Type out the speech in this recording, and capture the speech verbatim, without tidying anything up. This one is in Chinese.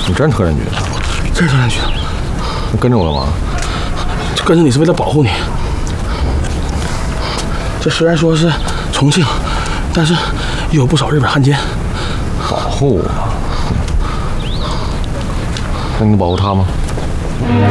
你真是特战局的？ 真是特战局的。 你跟着我干嘛？ 跟着你是为了保护你。这虽然说是重庆，但是也有不少日本汉奸。 保护我？那你能保护他吗？